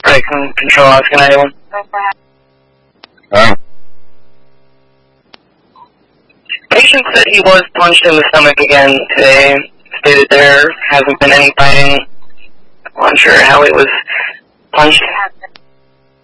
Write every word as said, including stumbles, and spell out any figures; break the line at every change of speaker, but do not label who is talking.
Right, con control Oscar ninety-one.
Uh,
Patient said he was punched in the stomach again today. Stated there hasn't been any fighting. I'm unsure how he was punched.